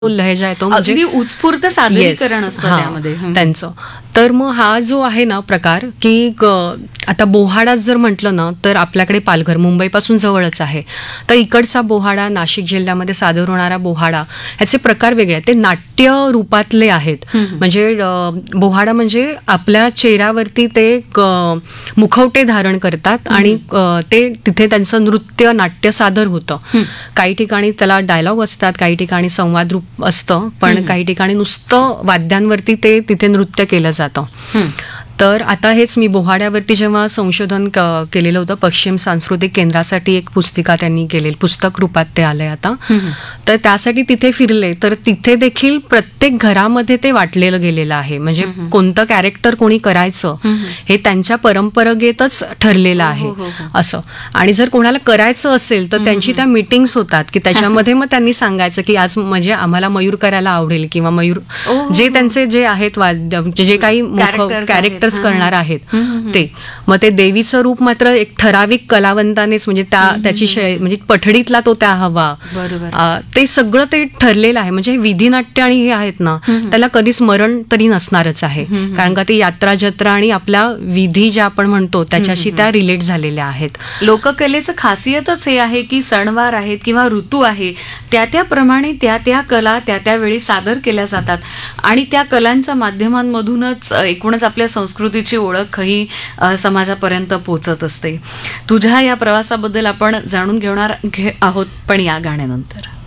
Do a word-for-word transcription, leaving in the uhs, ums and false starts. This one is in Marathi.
लहेजा येतो म्हणजे अगदी उत्स्फूर्त सादरीकरण असतं हा, त्यामध्ये. हं. त्यांचं. तर मग हा जो आहे ना प्रकार की ग- आता बोहाडा जर म्हटलं ना तर आपल्याकडे पालघर मुंबईपासून जवळच आहे. तर इकडचा बोहाडा, नाशिक जिल्ह्यामध्ये सादर होणारा बोहाडा ह्याचे प्रकार वेगळे आहेत. ते नाट्य रूपातले आहेत. म्हणजे अं, बोहाडा म्हणजे आपल्या चेहऱ्यावरती ते क- मुखवटे धारण करतात आणि अं, ते तिथे त्यांचं नृत्य नाट्य सादर होतं. काही ठिकाणी त्याला डायलॉग असतात, काही ठिकाणी संवाद रूप असतं, पण काही ठिकाणी नुसतं वाद्यांवरती ते तिथे नृत्य केलं जातं. तर आता हेच मी बोहाड्यावरती जेव्हा संशोधन क- केलेलं होतं, पश्चिम सांस्कृतिक केंद्रासाठी एक पुस्तिका त्यांनी केलेली, पुस्तक रूपात ते आलंय आता. तर त्यासाठी तिथे फिरले तर तिथे देखील प्रत्येक घरामध्ये ते वाटलेलं गेलेलं आहे. म्हणजे कोणतं कॅरेक्टर कोणी करायचं हे त्यांच्या परंपरेतच ठरलेलं आहे असं. आणि जर कोणाला करायचं असेल तर त्यांची त्या मीटिंग्स होतात की त्याच्यामध्ये मग त्यांनी सांगायचं की आज म्हणजे आम्हाला मयूर करायला आवडेल किंवा मयूर जे त्यांचे जे आहेत वाद्य म्हणजे जे काही Characters आहेत. कॅरेक्टर्स हा, करणार आहेत ते. मग ते देवीचं रूप मात्र एक ठराविक कलावंतानेच म्हणजे त्या त्याची शै- म्हणजे पठडीतला तो त्या हवा. बरोबर. आ, ते सगळं ते ठरलेलं आहे. म्हणजे विधिनाट्य आणि हे आहेत ना त्याला कधीच मरण तरी नसणारच आहे. कारण का ते यात्रा जत्रा आणि आपल्या विधी ज्या आपण म्हणतो त्याच्याशी त्या रिलेट झालेल्या आहेत. लोककलेचं खासियतच हे आहे की सणवार आहेत किंवा ऋतू आहे त्या त्याप्रमाणे त्या त्या कला त्या त्यावेळी सादर केल्या जातात आणि त्या कलांच्या माध्यमांमधूनच अ, एकूणच आपल्या संस्कृतीची ओळख ही अ, समाजापर्यंत पोहोचत असते. तुझ्या या प्रवासाबद्दल आपण जाणून घेणार घे आहोत, पण या गाण्यानंतर.